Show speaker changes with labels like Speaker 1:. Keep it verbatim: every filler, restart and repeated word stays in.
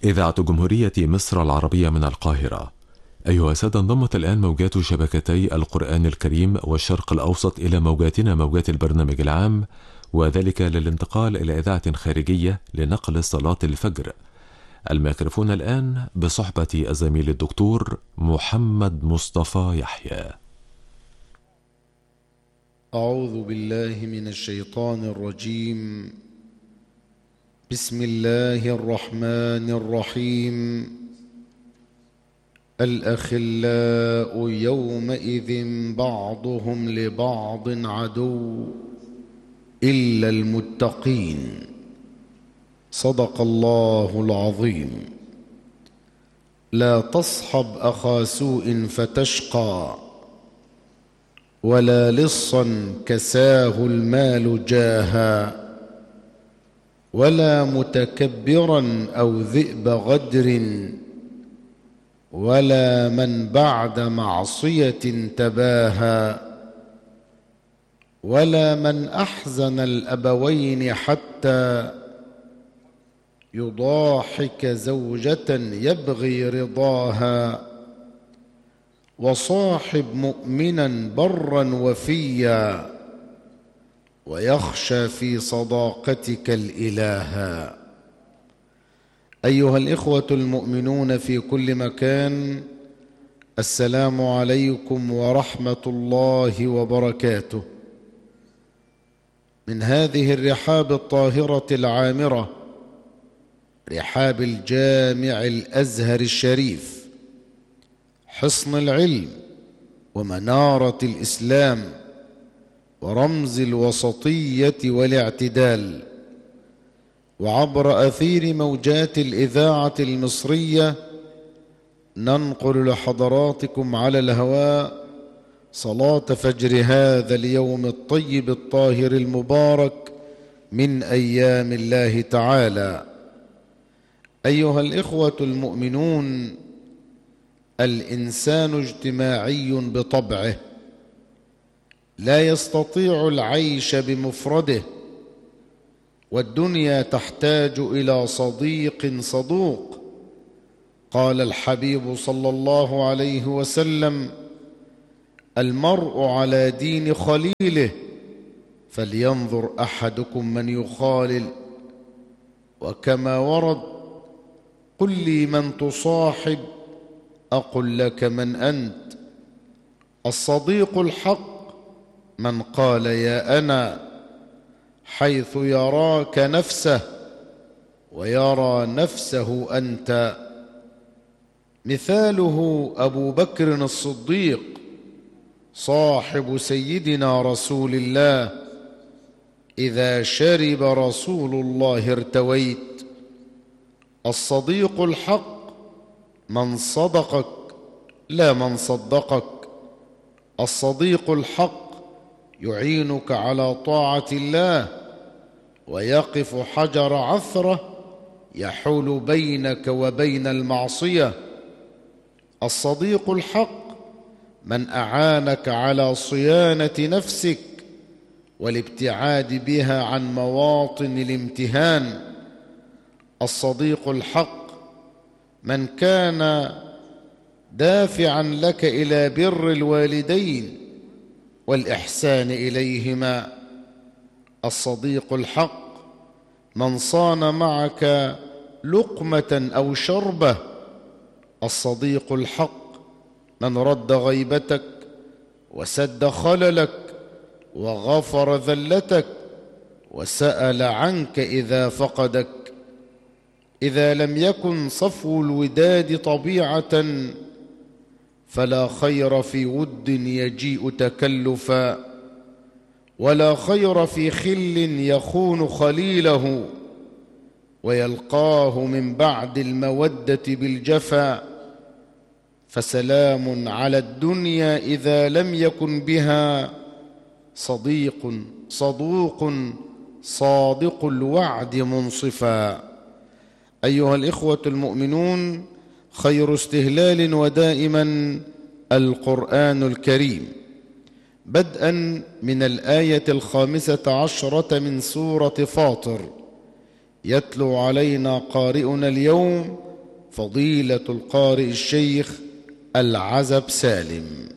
Speaker 1: إذاعة جمهورية مصر العربية من القاهرة. أيها السادة، انضمت الآن موجات شبكتي القرآن الكريم والشرق الأوسط إلى موجاتنا موجات البرنامج العام، وذلك للانتقال إلى إذاعة خارجية لنقل صلاة الفجر. الميكروفون الآن بصحبة الزميل الدكتور محمد مصطفى يحيى.
Speaker 2: أعوذ بالله من الشيطان الرجيم. بسم الله الرحمن الرحيم. الأخلاء يومئذ بعضهم لبعض عدو إلا المتقين. صدق الله العظيم. لا تصحب أخا سوء فتشقى، ولا لصا كساه المال جاها، ولا متكبرا أو ذئب غدر، ولا من بعد معصية تباهى، ولا من أحزن الأبوين حتى يضاحك زوجة يبغي رضاها، وصاحب مؤمنا برا وفيا، ويخشى في صداقتك الإلها. أيها الإخوة المؤمنون في كل مكان، السلام عليكم ورحمة الله وبركاته. من هذه الرحاب الطاهرة العامرة، رحاب الجامع الأزهر الشريف، حصن العلم ومنارة الإسلام ورمز الوسطية والاعتدال، وعبر أثير موجات الإذاعة المصرية ننقل لحضراتكم على الهواء صلاة فجر هذا اليوم الطيب الطاهر المبارك من أيام الله تعالى. أيها الإخوة المؤمنون، الإنسان اجتماعي بطبعه، لا يستطيع العيش بمفرده، والدنيا تحتاج إلى صديق صدوق. قال الحبيب صلى الله عليه وسلم: المرء على دين خليله، فلينظر أحدكم من يخالل. وكما ورد: قل لي من تصاحب أقل لك من أنت. الصديق الحق من قال يا أنا، حيث يراك نفسه ويرى نفسه أنت. مثاله أبو بكر الصديق صاحب سيدنا رسول الله، إذا شرب رسول الله ارتويت. الصديق الحق من صدقك لا من صدقك. الصديق الحق يعينك على طاعة الله، ويقف حجر عثرة يحول بينك وبين المعصية. الصديق الحق من أعانك على صيانة نفسك والابتعاد بها عن مواطن الامتهان. الصديق الحق من كان دافعا لك إلى بر الوالدين والإحسان إليهما. الصديق الحق من صان معك لقمة أو شربة. الصديق الحق من رد غيبتك وسد خللك وغفر ذلتك وسأل عنك إذا فقدك. إذا لم يكن صفو الوداد طبيعة، فلا خير في ود يجيء تكلفا، ولا خير في خل يخون خليله ويلقاه من بعد المودة بالجفا. فسلام على الدنيا إذا لم يكن بها صديق صدوق صادق الوعد منصفا. أيها الإخوة المؤمنون، خير استهلال ودائما القرآن الكريم، بدءا من الآية الخامسة عشرة من سورة فاطر. يتلو علينا قارئنا اليوم فضيلة القارئ الشيخ العزب سالم.